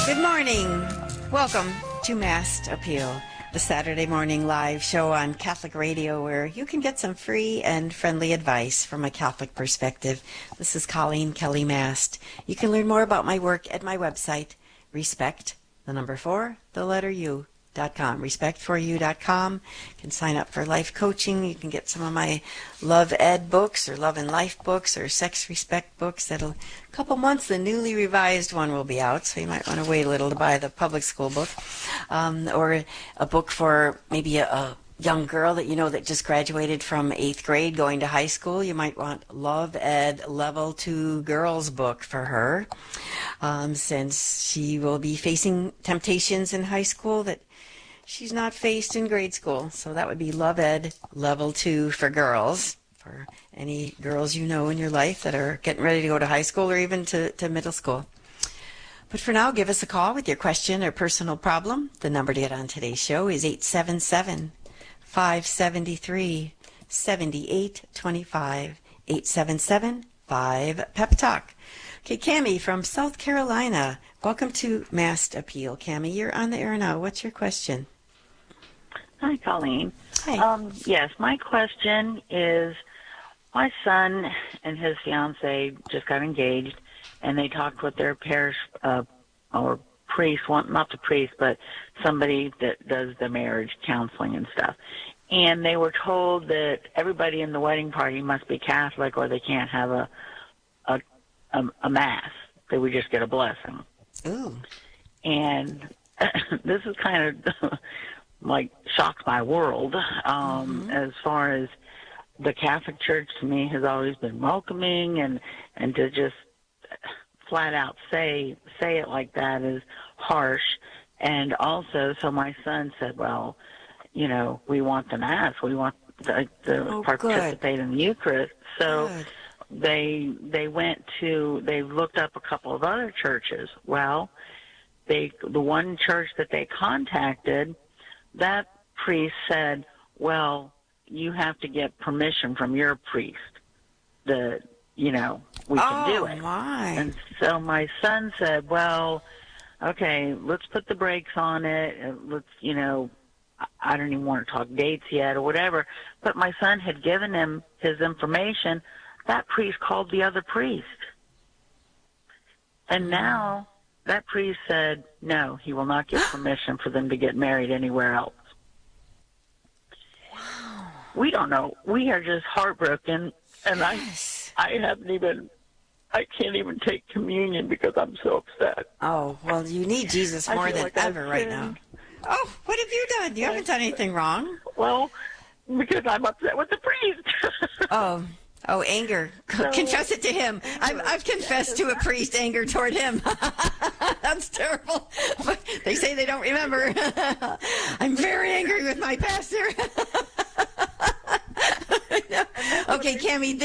Good morning. Welcome to Mass Appeal, the Saturday morning live show on Catholic Radio where you can get some free and friendly advice from a Catholic perspective. This is Colleen Kelly Mast. You can learn more about my work at my website, respect4u.com. Respect4u.com. You can sign up for life coaching. You can get some of my Love Ed books or Love and Life books or Sex Respect books. A couple months, the newly revised one will be out, so you might want to wait a little to buy the public school book. Or a book for maybe a young girl that you know that just graduated from 8th grade going to high school. You might want Love Ed Level 2 Girls book for her, since she will be facing temptations in high school that she's not faced in grade school. So that would be Love Ed Level 2 for girls, for any girls you know in your life that are getting ready to go to high school or even to middle school. But for now, give us a call with your question or personal problem. The number to get on today's show is 877-573-7825, 877-5-PEP-TALK. Okay, Cammie from South Carolina. Welcome to Mass Appeal. Cammie, you're on the air now. What's your question? Hi, Colleen. Hi. Yes, my question is, my son and his fiance just got engaged, and they talked with their parish or priest, not the priest, but somebody that does the marriage counseling and stuff. And they were told that everybody in the wedding party must be Catholic or they can't have a mass. They would just get a blessing. Ooh. And this is kind of like shocked my world. As far as the Catholic Church to me has always been welcoming, and to just flat out say it like that is harsh. And also, so my son said, well, you know, we want the Mass. We want to participate in the Eucharist. So they looked up a couple of other churches. Well, the one church that they contacted, that priest said, well, you have to get permission from your priest that, you know, we can do it. My. And so my son said, well, okay, let's put the brakes on it. Let's, you know, I don't even want to talk dates yet or whatever. But my son had given him his information. That priest called the other priest. And now that priest said, no, he will not give permission for them to get married anywhere else. Wow. We don't know. We are just heartbroken. And Yes. I can't even take communion because I'm so upset. Oh, well, you need Jesus more than like ever right now. Oh, what have you done? You haven't done anything wrong. Well, because I'm upset with the priest. Oh, anger. Confess it to him. I've confessed to a priest anger toward him. That's terrible. But they say they don't remember. I'm very angry with my pastor. Okay, Cammie,